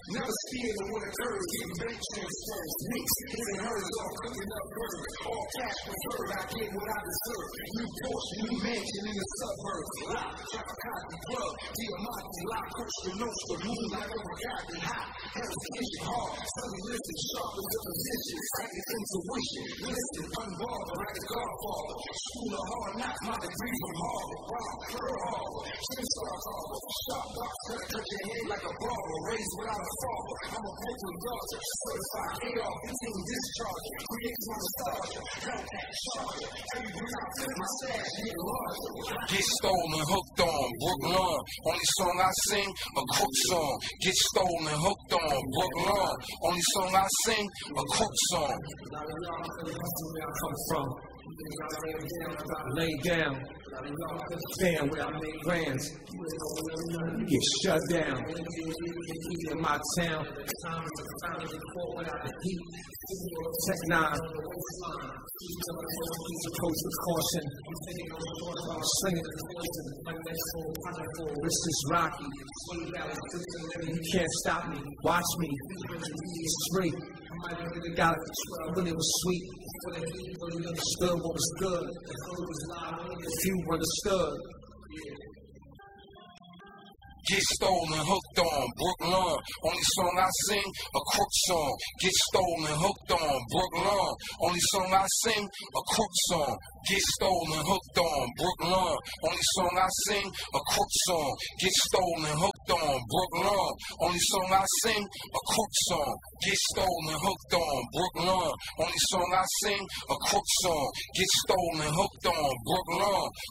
Never scared of what occurs, getting bank transfers, nicks, his and hers, all cooking up birds, all cash preferred, I get what I deserve. New Porsche, new mansion in the suburbs, lock, Trafficati club, Diamante, La Costa Nostra, moonlight over Gotti, hot, hell's kitchen hard, sunny listen, sharp as the position, psychic intuition, listen, unbothered like a godfather, school of hard knocks, my degree from Harvard, wow, Pearl Harbor, Twin Stars Harbor, shop box, cut your head like a barber, raised without a father, I'm a Brooklyn Dodger, certified AR, 15 discharge, creates my nostalgia, Hellcat, Charger, every brick I flip my stash, get larger. Get stolen, hooked on, Brooklyn, only song I sing, a crook song. Get stolen, hooked on, Brooklyn, only song I sing, a crook song. Where I come from, lay down, damn where I make grands, get shut down, in my town, Tech 9, approach with caution, slinging this is Rocky, you can't stop me, watch me, it's free. Got it when it was sweet, understood what was good, few understood. Get stolen, hooked on, Brooklyn, only song I sing, a crook song. Get stolen, hooked on, Brooklyn, only song I sing, a crook song. Get stolen, hooked on, Brooklyn, only song I sing, a crook song. Get stolen, hooked on, Brooklyn, only song I sing, a crook song. Get stolen, hooked on, Brooklyn, only song I sing, a crook song. Get stolen, hooked on, Brooklyn,